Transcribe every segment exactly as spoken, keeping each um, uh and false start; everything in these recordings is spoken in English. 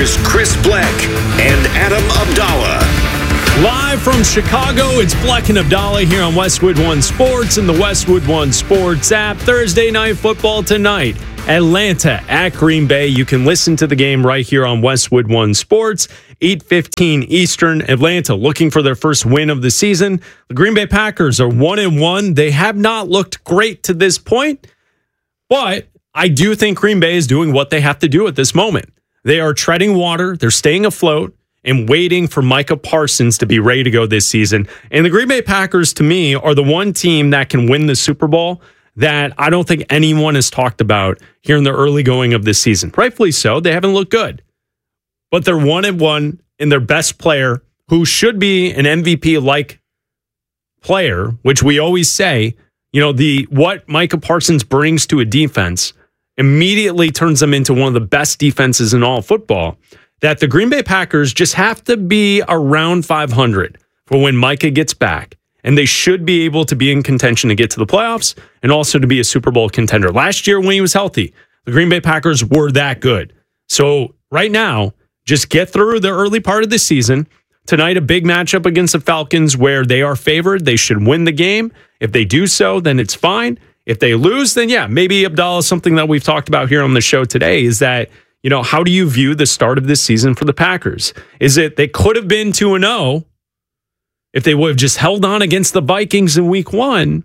Here's Chris Bleck and Adam Abdallah. Live from Chicago, it's Bleck and Abdallah here on Westwood One Sports and the Westwood One Sports app. Thursday night football tonight. Atlanta at Green Bay. You can listen to the game right here on Westwood One Sports. eight fifteen Eastern. Atlanta looking for their first win of the season. The Green Bay Packers are one and one. They have not looked great to this point, but I do think Green Bay is doing what they have to do at this moment. They are treading water. They're staying afloat and waiting for Micah Parsons to be ready to go this season. And the Green Bay Packers, to me, are the one team that can win the Super Bowl that I don't think anyone has talked about here in the early going of this season. Rightfully so. They haven't looked good. But they're one and one, and their best player, who should be an M V P-like player, which we always say, you know, the what Micah Parsons brings to a defense immediately turns them into one of the best defenses in all football, that the Green Bay Packers just have to be around five hundred for when Micah gets back. And they should be able to be in contention to get to the playoffs and also to be a Super Bowl contender. Last year when he was healthy, the Green Bay Packers were that good. So right now, just get through the early part of the season. Tonight, a big matchup against the Falcons where they are favored. They should win the game. If they do so, then it's fine. If they lose, then yeah, maybe Abdallah, something that we've talked about here on the show today is that, you know, how do you view the start of this season for the Packers? Is it they could have been two and oh if they would have just held on against the Vikings in week one,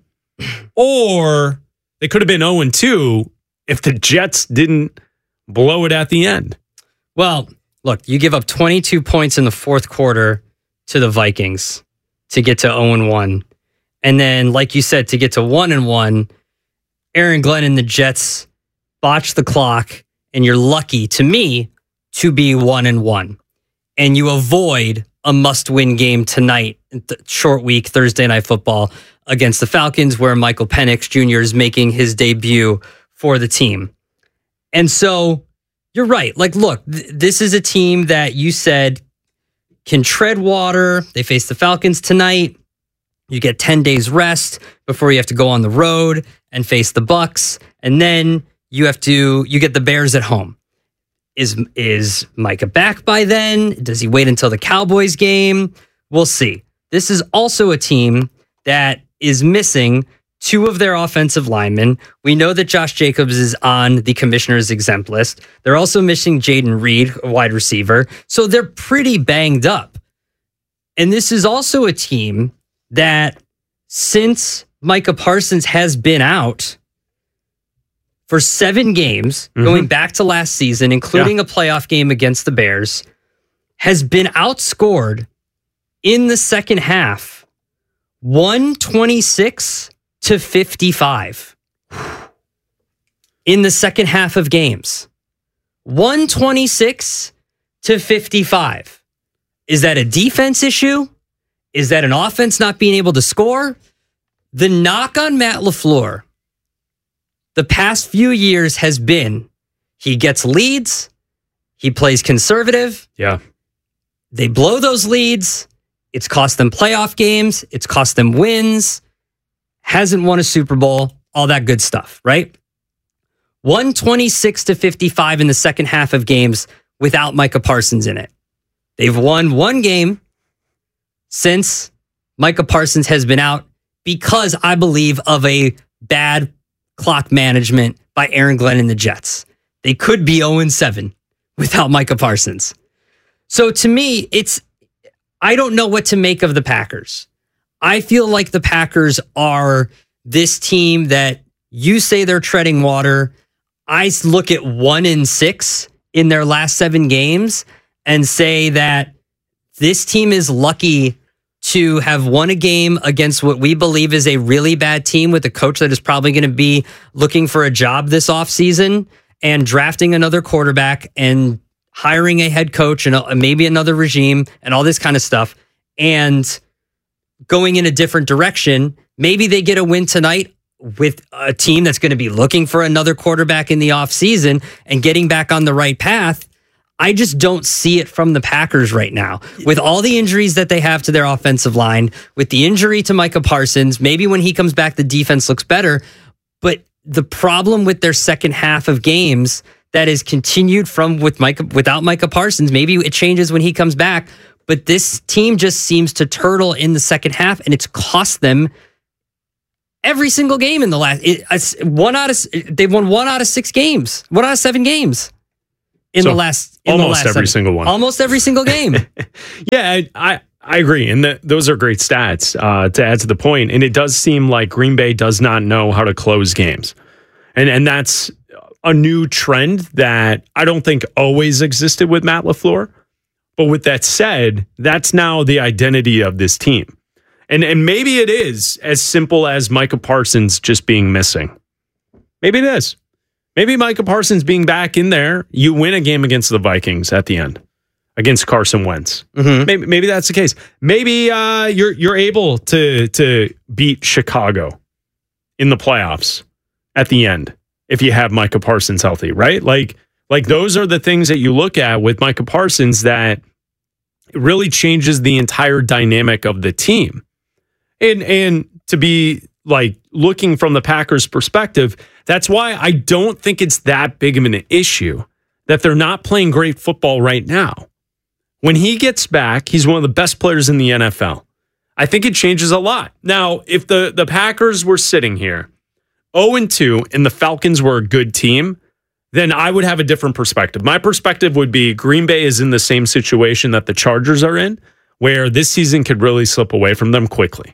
or they could have been oh and two if the Jets didn't blow it at the end? Well, look, you give up twenty-two points in the fourth quarter to the Vikings to get to oh and one. And then, like you said, to get to one and one, Aaron Glenn and the Jets botched the clock, and you're lucky, to me, to be one and one. And you avoid a must-win game tonight, short week, Thursday Night Football against the Falcons, where Michael Penix Junior is making his debut for the team. And so you're right. Like, look, th- this is a team that you said can tread water. They face the Falcons tonight. You get ten days rest before you have to go on the road and face the Bucs. And then you have to, you get the Bears at home. Is is Micah back by then? Does he wait until the Cowboys game? We'll see. This is also a team that is missing two of their offensive linemen. We know that Josh Jacobs is on the commissioner's exempt list. They're also missing Jaden Reed, a wide receiver. So they're pretty banged up. And this is also a team that, since Micah Parsons has been out for seven games, mm-hmm. going back to last season, including yeah. a playoff game against the Bears, has been outscored in the second half one twenty-six to fifty-five. In the second half of games. one twenty-six to fifty-five. Is that a defense issue? Is that an offense not being able to score? The knock on Matt LaFleur the past few years has been he gets leads, he plays conservative. Yeah. They blow those leads. It's cost them playoff games. It's cost them wins. Hasn't won a Super Bowl. All that good stuff, right? one twenty-six to fifty-five in the second half of games without Micah Parsons in it. They've won one game since Micah Parsons has been out because, I believe, of a bad clock management by Aaron Glenn and the Jets. They could be oh and seven without Micah Parsons. So to me, it's, I don't know what to make of the Packers. I feel like the Packers are this team that you say they're treading water. I look at one and six in their last seven games and say that this team is lucky to have won a game against what we believe is a really bad team with a coach that is probably going to be looking for a job this offseason and drafting another quarterback and hiring a head coach and maybe another regime and all this kind of stuff and going in a different direction. Maybe they get a win tonight with a team that's going to be looking for another quarterback in the offseason and getting back on the right path. I just don't see it from the Packers right now. With all the injuries that they have to their offensive line, with the injury to Micah Parsons, maybe when he comes back, the defense looks better. But the problem with their second half of games that is continued from with Micah, without Micah Parsons. Maybe it changes when he comes back, but this team just seems to turtle in the second half, and it's cost them every single game in the last. It, it's one out of they've won one out of six games, one out of seven games in so the last. In almost the last every seven, single one. Almost every single game. yeah, I, I I agree, and the, those are great stats uh, to add to the point. And it does seem like Green Bay does not know how to close games, and and that's a new trend that I don't think always existed with Matt LaFleur. But with that said, that's now the identity of this team. And and maybe it is as simple as Micah Parsons just being missing. Maybe it is. Maybe Micah Parsons being back in there, you win a game against the Vikings at the end, against Carson Wentz. Mm-hmm. Maybe maybe that's the case. Maybe uh, you're you're able to to beat Chicago in the playoffs at the end if you have Micah Parsons healthy, right? Like like those are the things that you look at with Micah Parsons that really changes the entire dynamic of the team. And and to be like looking from the Packers' perspective, that's why I don't think it's that big of an issue that they're not playing great football right now. When he gets back, he's one of the best players in the N F L. I think it changes a lot. Now, if the, the Packers were sitting here oh and two and the Falcons were a good team, then I would have a different perspective. My perspective would be Green Bay is in the same situation that the Chargers are in, where this season could really slip away from them quickly.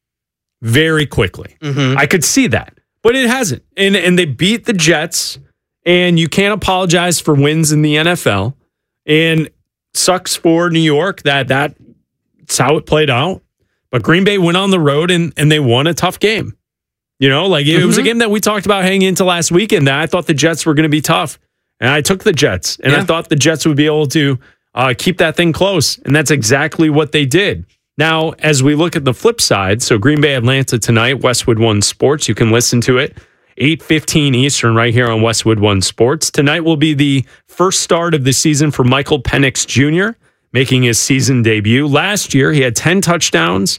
Very quickly. Mm-hmm. I could see that, but it hasn't. And and they beat the Jets, and you can't apologize for wins in the N F L. And sucks for New York that that's how it played out. But Green Bay went on the road, and, and they won a tough game. You know, like it mm-hmm. was a game that we talked about hanging into last weekend that I thought the Jets were going to be tough. And I took the Jets, and yeah. I thought the Jets would be able to uh, keep that thing close. And that's exactly what they did. Now, as we look at the flip side, so Green Bay, Atlanta tonight, Westwood One Sports. You can listen to it, eight fifteen Eastern, right here on Westwood One Sports. Tonight will be the first start of the season for Michael Penix Junior, making his season debut. Last year, he had ten touchdowns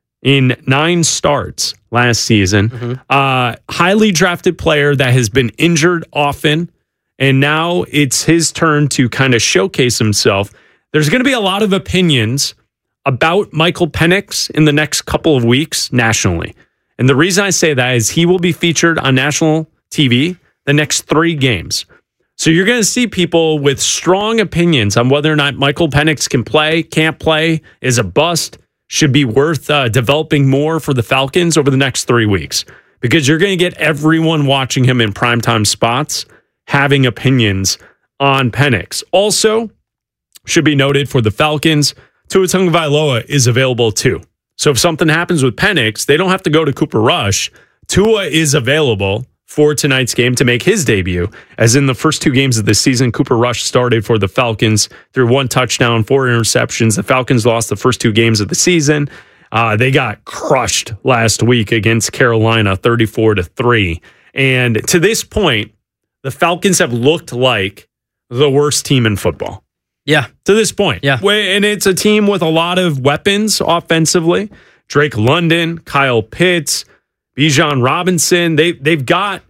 in nine starts last season. Mm-hmm. Uh, highly drafted player that has been injured often, and now it's his turn to kind of showcase himself. There's going to be a lot of opinions about Michael Penix in the next couple of weeks nationally. And the reason I say that is he will be featured on national T V the next three games. So you're going to see people with strong opinions on whether or not Michael Penix can play, can't play, is a bust, should be worth uh, developing more for the Falcons over the next three weeks. Because you're going to get everyone watching him in primetime spots having opinions on Penix. Also, should be noted for the Falcons, Tua Tagovailoa is available too. So if something happens with Penix, they don't have to go to Cooper Rush. Tua is available for tonight's game to make his debut. As in the first two games of the season, Cooper Rush started for the Falcons through one touchdown, four interceptions. The Falcons lost the first two games of the season. Uh, they got crushed last week against Carolina, thirty-four to three. And to this point, the Falcons have looked like the worst team in football. Yeah. To this point. Yeah. And it's a team with a lot of weapons offensively. Drake London, Kyle Pitts, Bijan Robinson. They, they've got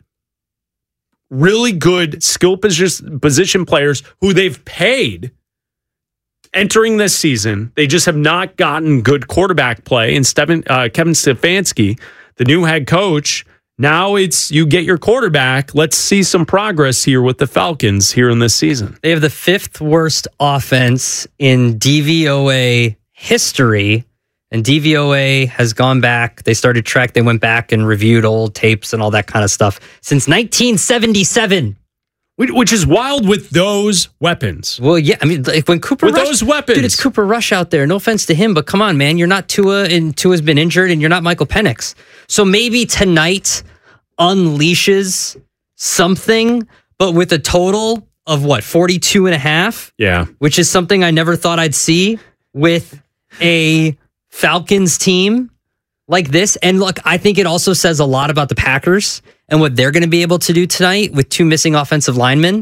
really good skill position, position players who they've paid entering this season. They just have not gotten good quarterback play. And Stephen, uh, Kevin Stefanski, the new head coach, now it's you get your quarterback. Let's see some progress here with the Falcons here in this season. They have the fifth worst offense in D V O A history. And D V O A has gone back. They started track. They went back and reviewed old tapes and all that kind of stuff since nineteen seventy-seven. Which is wild with those weapons. Well, yeah. I mean, like when Cooper with Rush, those weapons. Dude, it's Cooper Rush out there. No offense to him, but come on, man. You're not Tua, and Tua's been injured, and you're not Michael Penix. So maybe tonight unleashes something, but with a total of what, forty-two and a half? Yeah. Which is something I never thought I'd see with a Falcons team like this. And look, I think it also says a lot about the Packers and what they're going to be able to do tonight with two missing offensive linemen.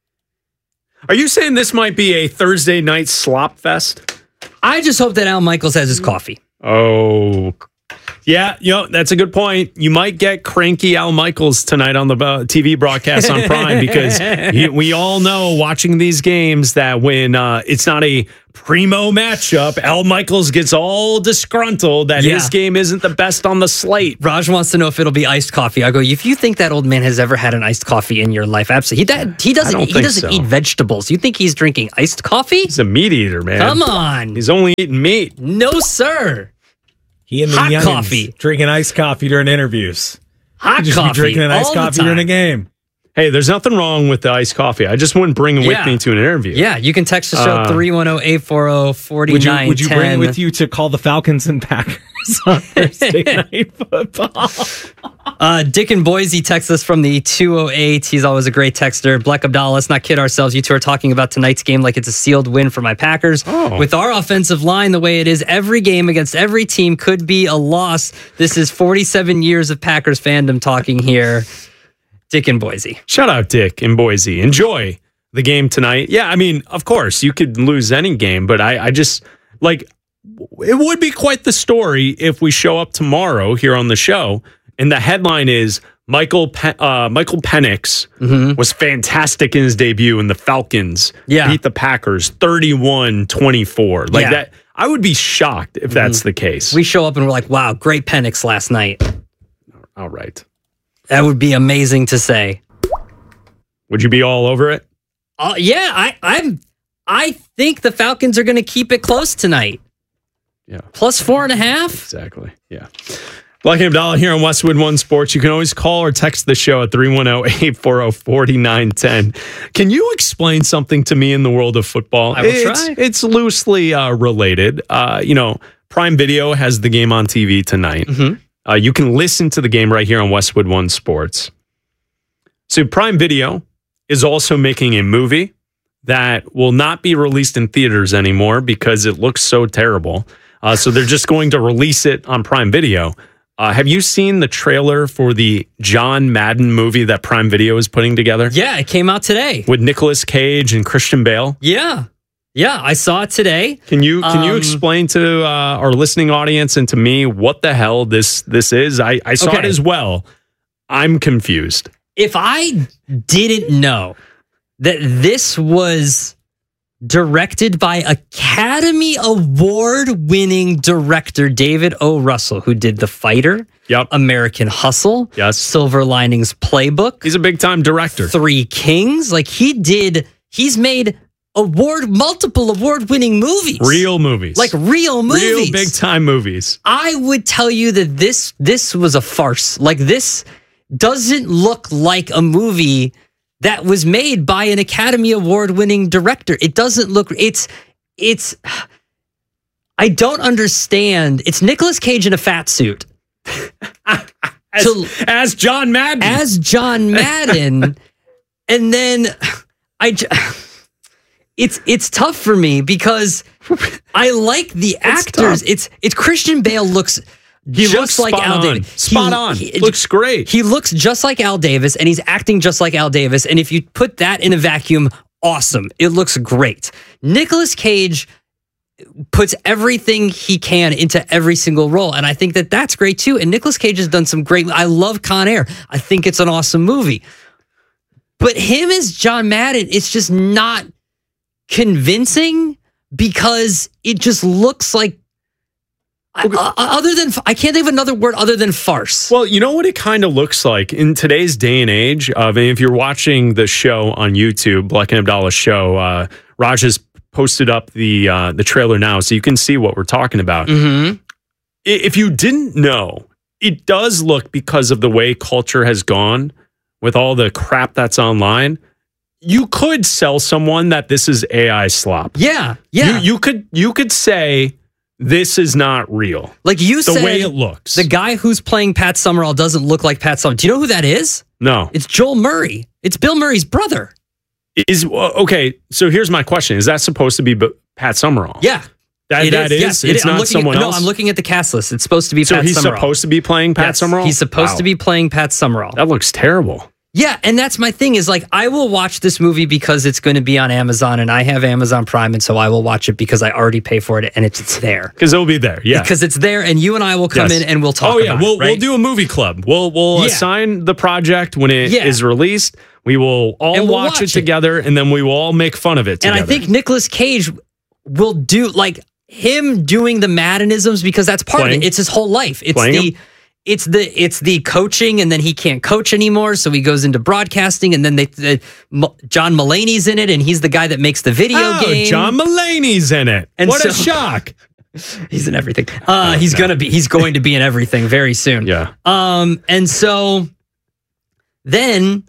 Are you saying this might be a Thursday night slop fest? I just hope that Al Michaels has his coffee. Oh, Yeah, you know, that's a good point. You might get cranky Al Michaels tonight on the uh, T V broadcast on Prime because he, we all know watching these games that when uh, it's not a primo matchup, Al Michaels gets all disgruntled that Yeah. his game isn't the best on the slate. Raj wants to know if it'll be iced coffee. I go, if you think that old man has ever had an iced coffee in your life, absolutely. He, that, he doesn't. don't He think doesn't so. eat vegetables. You think he's drinking iced coffee? He's a meat eater, man. Come on. He's only eating meat. No, sir. He and the Hot youngins coffee. drinking iced coffee during interviews. Hot Just coffee. be drinking an iced all the coffee during a time. game. Hey, there's nothing wrong with the iced coffee. I just wouldn't bring it Yeah. with me to an interview. Yeah, you can text the show Uh, three one zero, eight four zero, four nine Would one zero. you Would you bring it with you to call the Falcons and Packers on Thursday night football? Uh, Dick in Boise texts us from the two oh eight. He's always a great texter. Black Abdallah, let's not kid ourselves. You two are talking about tonight's game like it's a sealed win for my Packers. Oh. With our offensive line the way it is, every game against every team could be a loss. This is forty-seven years of Packers fandom talking here. Dick in Boise. Shout out Dick in Boise. Enjoy the game tonight. Yeah, I mean, of course, you could lose any game, but I, I just, like, it would be quite the story if we show up tomorrow here on the show, and the headline is Michael Pe- uh, Michael Penix was fantastic in his debut, and the Falcons Yeah. beat the Packers thirty-one twenty-four. Like Yeah. that, I would be shocked if that's the case. We show up and we're like, wow, great Penix last night. All right. That would be amazing to say. Would you be all over it? Uh, yeah, I, I'm. I think the Falcons are going to keep it close tonight. Yeah. Plus four and a half. Exactly. Yeah. Black and Abdallah here on Westwood One Sports. You can always call or text the show at three one zero, eight four zero, four nine one zero. Can you explain something to me in the world of football? I will it's, try. It's loosely uh, related. Uh, you know, Prime Video has the game on T V tonight. Mm-hmm. Uh, you can listen to the game right here on Westwood One Sports. So Prime Video is also making a movie that will not be released in theaters anymore because it looks so terrible. Uh, so they're just going to release it on Prime Video. Uh, have you seen the trailer for the John Madden movie that Prime Video is putting together Yeah, it came out today. with Nicolas Cage and Christian Bale? Yeah. Yeah, I saw it today. Can you can you Um, explain to uh, our listening audience and to me what the hell this this is? I, I saw Okay. it as well. I'm confused. If I didn't know that this was directed by Academy Award winning director David O. Russell, who did The Fighter, Yep. American Hustle, Yes. Silver Linings Playbook, He's a big time director. Three Kings. Like he did, he's made award, multiple award winning movies. Real movies. Like real movies. Real big time movies. I would tell you that this this was a farce. Like this doesn't look like a movie that was made by an Academy Award winning director. It doesn't look it's it's I don't understand. It's Nicolas Cage in a fat suit. As, So- as John Madden. As John Madden. And then I j- it's it's tough for me because I like the actors. tough. It's it's Christian Bale looks he just looks like spot Al on. Davis. Spot He- on. he- Looks great. He looks just like Al Davis, and he's acting just like Al Davis. And if you put that in a vacuum, awesome. It looks great. Nicolas Cage puts everything he can into every single role, and I think that that's great too. And Nicolas Cage has done some great. I love Con Air. I think it's an awesome movie. But him as John Madden, it's just not convincing because it just looks like. I- uh, other than I can't think of another word other than farce. Well, you know what it kind of looks like in today's day and age of, and if you're watching the show on YouTube, Black and Abdallah's show, uh, Raj has posted up the uh, the trailer now, so you can see what we're talking about. Mm-hmm. I- If you didn't know, it does look, because of the way culture has gone with all the crap that's online, you could sell someone that this is A I slop. Yeah, yeah. You, you could you could say this is not real. like you The said, way it looks. the guy who's playing Pat Summerall doesn't look like Pat Summerall. Do you know who that is? No. It's Joel Murray. It's Bill Murray's brother. Is well, okay, so here's my question. Is that supposed to be B- Pat Summerall? Yeah, That, it that is? Yes, it It's is. I'm not looking someone at, else? No, I'm looking at the cast list. It's supposed to be So Pat he's Summerall. supposed to be playing Pat Yes, Summerall? He's supposed Wow. to be playing Pat Summerall. That looks terrible. Yeah, and that's my thing is like I will watch this movie because it's going to be on Amazon and I have Amazon Prime, and so I will watch it because I already pay for it and it's, it's there. Because it'll be there, yeah. Because it's there and you and I will come Yes. in and we'll talk Oh yeah, about we'll it, right? we'll do a movie club. We'll we'll Yeah. assign the project when it Yeah. is released. We will all And we'll watch, watch it it. together, and then we will all make fun of it together. And I think Nicolas Cage will do like him doing the Maddenisms because that's part Playing. of it. It's his whole life. It's Playing the him. it's the it's the coaching, and then he can't coach anymore, so he goes into broadcasting, and then they the, M- John Mulaney's in it, and he's the guy that makes the video oh, game. John Mulaney's in it. And what a so- shock! He's in everything. Uh, he's gonna be. He's going to be in everything very soon. Yeah. Um. And so then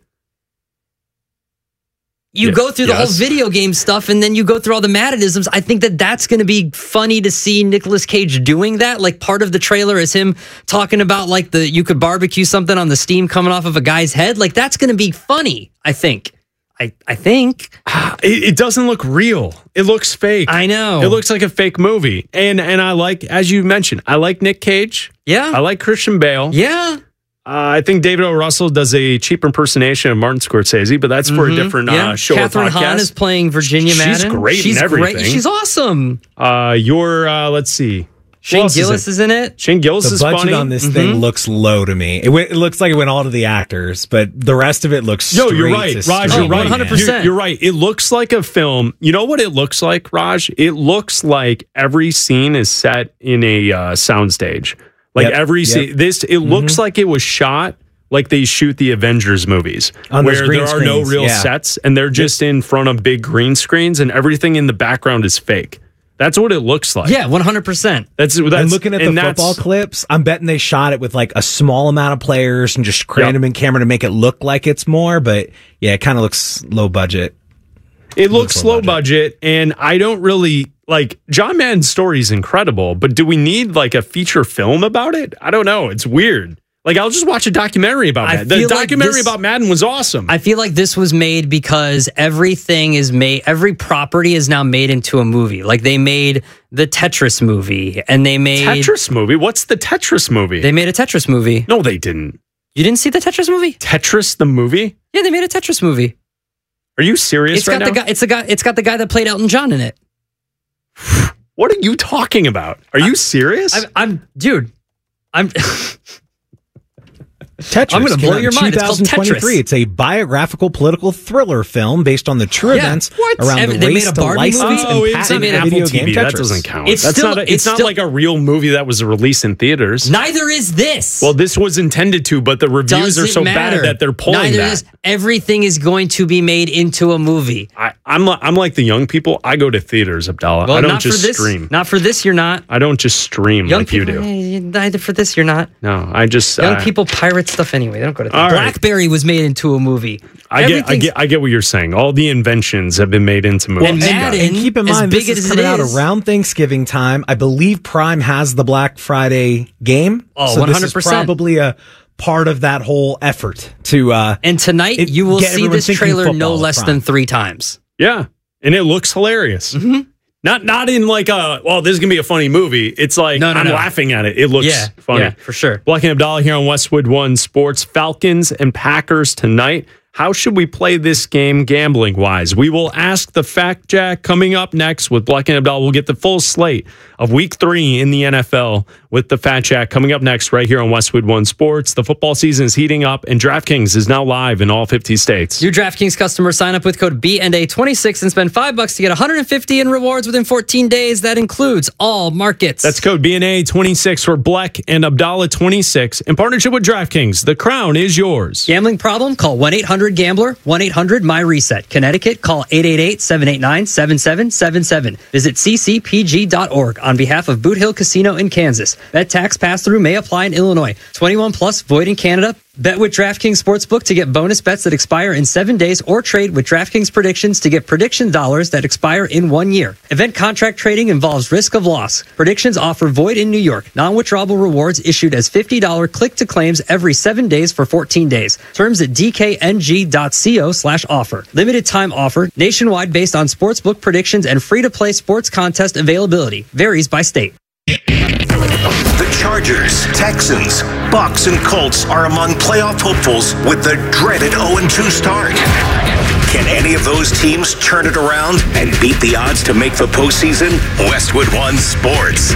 you Yeah, go through the yes. whole video game stuff, and then you go through all the Maddenisms. I think that that's going to be funny to see Nicolas Cage doing that. Like part of the trailer is him talking about like the you could barbecue something on the steam coming off of a guy's head. Like that's going to be funny. I think. I I think. It, it doesn't look real. It looks fake. I know. It looks like a fake movie. And and I like, as you mentioned, I like Nick Cage. Yeah. I like Christian Bale. Yeah. Uh, I think David O. Russell does a cheap impersonation of Martin Scorsese, but that's for a different Mm-hmm. Yeah. uh, show Catherine or podcast. Hahn is playing Virginia She's Madden. great in She's everything. great. She's awesome. Uh, your uh, let's see, Who Shane else Gillis is, is in it. Shane Gillis The is budget funny. on this thing looks low to me. It, went, it looks like it went all to the actors, but the rest of it looks Yo, straight you're right, to Raj. streaming, You're right. one hundred percent. You're, you're right. It looks like a film. You know what it looks like, Raj? It looks like every scene is set in a uh, soundstage. Like Yep, every yep. scene. This it looks like it was shot like they shoot the Avengers movies, On those where green there are no screens, real yeah. sets and they're just in front of big green screens and everything in the background is fake. That's what it looks like. Yeah, one hundred percent. That's that's And looking at the and that's- football clips, I'm betting they shot it with like a small amount of players and just crammed Yep. them in camera to make it look like it's more. But yeah, it kind of looks low budget. It looks low low budget, and I don't really like John Madden's story is incredible, but do we need like a feature film about it? I don't know. It's weird. Like I'll just watch a documentary about I that. The feel like documentary this- about Madden was awesome. I feel like this was made because everything is made, every property is now made into a movie. Like they made the Tetris movie and they made Tetris movie. What's the Tetris movie? They made a Tetris movie. no, they didn't. You didn't see the Tetris movie? Tetris the movie? Yeah, they made a Tetris movie. Are you serious It's right got the now? guy. It's the guy. It's got the guy that played Elton John in it. What are you talking about? Are you serious? I'm, I'm dude. I'm. Tetris. I'm gonna came blow out your in mind. It's called twenty twenty-three. Tetris. It's a biographical political thriller film based on the true Yeah. events What? around Every- the they made race a to Barbie license movie? Oh, and it's patent on made the Apple video T V. game That Tetris. doesn't count. It's that's still- not. A, it's, it's not still- like a real movie that was released in theaters. Neither is this. Well, this was intended to, but the reviews Doesn't are so matter. bad that they're pulling Neither that. is everything is going to be made into a movie. I, I'm li- I'm like the young people. I go to theaters, Abdallah. Well, I don't not just for this. stream. Not for this. You're not. I don't just stream Young like you people, do. eh, neither for this. You're not. No, I just Young uh, people pirate stuff anyway. They don't go to. All right. BlackBerry was made into a movie. I get, I Everything's- get, I get what you're saying. All the inventions have been made into movies. And Madden, And keep in as mind, big this is as coming it out is- around Thanksgiving time. I believe Prime has the Black Friday game. Oh, so this one hundred is percent. probably a part of that whole effort to. Uh, And tonight It- you will get see everyone this thinking trailer no football, less Prime. than three times. yeah, and it looks hilarious. Mm-hmm. Not not in like a well, this is gonna be a funny movie. It's like No, no, I'm no. laughing at it. It looks Yeah, funny. yeah, for sure. Black and Abdallah here on Westwood One Sports. Falcons and Packers tonight. How should we play this game gambling wise? We will ask the Fact Jack coming up next with Black and Abdallah. We'll get the full slate of week three in the N F L with the Fat Jack coming up next right here on Westwood One Sports. The football season is heating up and DraftKings is now live in all fifty states. New DraftKings customers sign up with code B N A twenty-six and spend five bucks to get one hundred fifty in rewards within fourteen days. That includes all markets. That's code B N A twenty-six for Black and Abdallah twenty-six in partnership with DraftKings. The crown is yours. Gambling problem? Call one eight hundred gambler, one eight hundred my reset. Connecticut, call eight eight eight, seven eight nine, seven seven seven seven. Visit c c p g dot org on behalf of Boot Hill Casino in Kansas. Bet tax pass-through may apply in Illinois. twenty-one plus, void in Canada. Bet with DraftKings Sportsbook to get bonus bets that expire in seven days or trade with DraftKings Predictions to get prediction dollars that expire in one year. Event contract trading involves risk of loss. Predictions offer void in New York. Non-withdrawable rewards issued as fifty dollars click-to-claims every seven days for fourteen days. Terms at d k n g dot co slash offer. Limited time offer. Nationwide based on sportsbook predictions and free-to-play sports contest availability. Varies by state. The Chargers, Texans, Bucks, and Colts are among playoff hopefuls with the dreaded oh and two start. Can any of those teams turn it around and beat the odds to make the postseason? Westwood One Sports.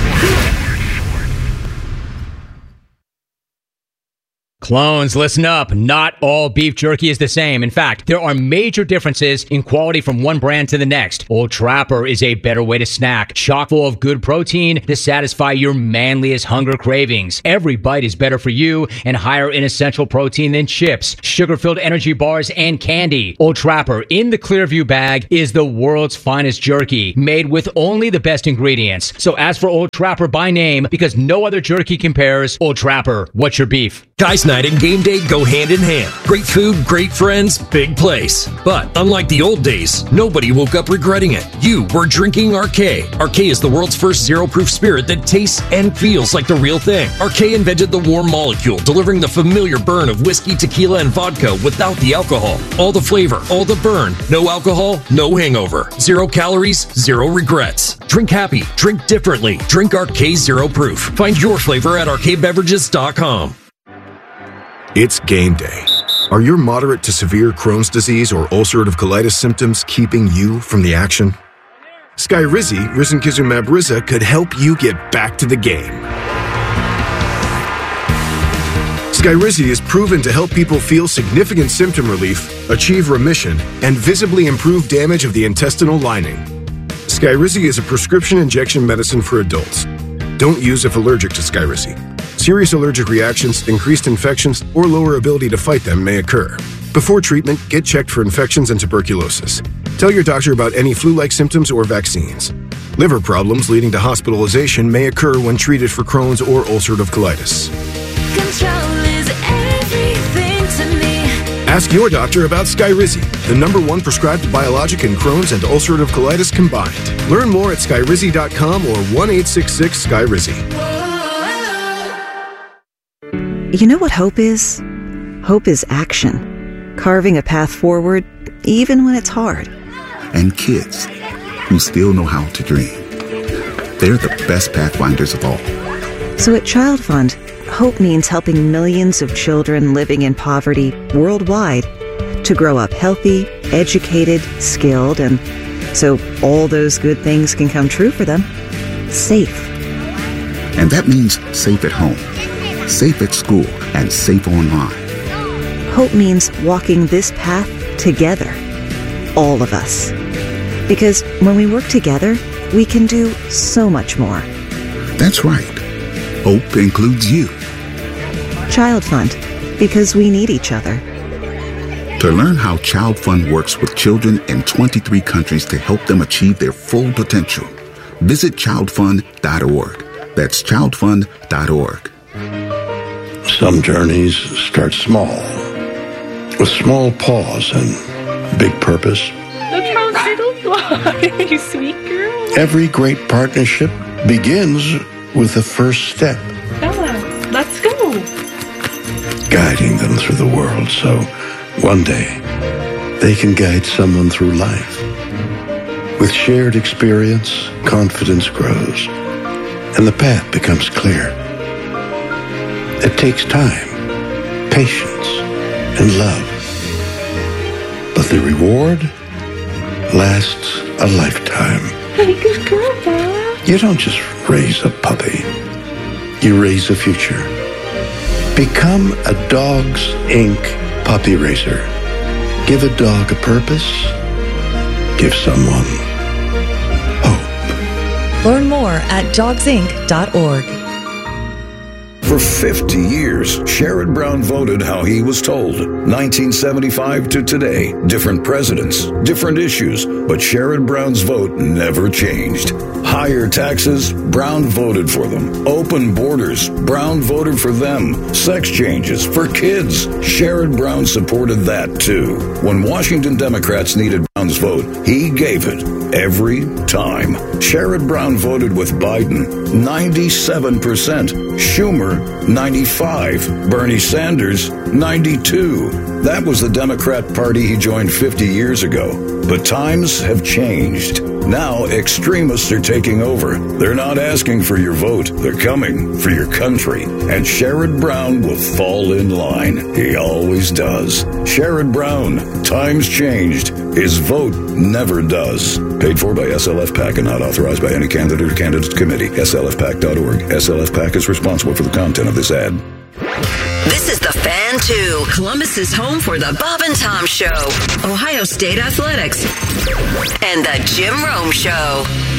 Clones, listen up. Not all beef jerky is the same. In fact, there are major differences in quality from one brand to the next. Old Trapper is a better way to snack, chock full of good protein to satisfy your manliest hunger cravings. Every bite is better for you and higher in essential protein than chips, sugar-filled energy bars, and candy. Old Trapper in the Clearview bag is the world's finest jerky, made with only the best ingredients. So ask for Old Trapper by name because no other jerky compares. Old Trapper, what's your beef? Guys night and game day go hand in hand. Great food, great friends, big place. But unlike the old days, nobody woke up regretting it. You were drinking Arcade. Arcade is the world's first zero-proof spirit that tastes and feels like the real thing. Arcade invented the warm molecule, delivering the familiar burn of whiskey, tequila, and vodka without the alcohol. All the flavor, all the burn. No alcohol, no hangover. Zero calories, zero regrets. Drink happy, drink differently. Drink Arcade Zero Proof. Find your flavor at arcade beverages dot com. It's game day. Are your moderate to severe Crohn's disease or ulcerative colitis symptoms keeping you from the action? Skyrizi, risankizumab Riza, could help you get back to the game. Skyrizi is proven to help people feel significant symptom relief, achieve remission, and visibly improve damage of the intestinal lining. Skyrizi is a prescription injection medicine for adults. Don't use if allergic to Skyrizi. Serious allergic reactions, increased infections, or lower ability to fight them may occur. Before treatment, get checked for infections and tuberculosis. Tell your doctor about any flu-like symptoms or vaccines. Liver problems leading to hospitalization may occur when treated for Crohn's or ulcerative colitis. Control is everything to me. Ask your doctor about Skyrizi, the number one prescribed biologic in Crohn's and ulcerative colitis combined. Learn more at skyrizi dot com or one eight six six Skyrizi. You know what hope is? Hope is action. Carving a path forward, even when it's hard. And kids who still know how to dream. They're the best pathfinders of all. So at Child Fund, hope means helping millions of children living in poverty worldwide to grow up healthy, educated, skilled, and so all those good things can come true for them. Safe. And that means safe at home, safe at school, and safe online. Hope means walking this path together, all of us. Because when we work together, we can do so much more. That's right. Hope includes you. Child Fund, because we need each other. To learn how Child Fund works with children in twenty-three countries to help them achieve their full potential, visit child fund dot org. That's child fund dot org. Some journeys start small, with small pause and big purpose. Look how little fly, you sweet girl. Every great partnership begins with the first step. Bella, let's go. Guiding them through the world so one day they can guide someone through life. With shared experience, confidence grows, and the path becomes clear. It takes time, patience, and love. But the reward lasts a lifetime. Hey, good girl, Bella. You don't just raise a puppy. You raise a future. Become a Dogs Incorporated puppy raiser. Give a dog a purpose. Give someone hope. Learn more at dogs inc dot org. For fifty years, Sherrod Brown voted how he was told. nineteen seventy-five to today, different presidents, different issues, but Sherrod Brown's vote never changed. Higher taxes, Brown voted for them. Open borders, Brown voted for them. Sex changes for kids, Sherrod Brown supported that too. When Washington Democrats needed Brown's vote, he gave it every time. Sherrod Brown voted with Biden, ninety-seven percent. Schumer, ninety-five. Bernie Sanders, ninety-two. That was the Democrat Party he joined fifty years ago. But times have changed. Now extremists are taking over. They're not asking for your vote. They're coming for your country. And Sherrod Brown will fall in line. He always does. Sherrod Brown. Times changed. His vote never does. Paid for by S L F PAC and not authorized by any candidate or candidates committee. S L F PAC dot org. S L F PAC is responsible for the content of this ad. This is The Fan two, Columbus's home for the Bob and Tom Show, Ohio State Athletics, and the Jim Rome Show.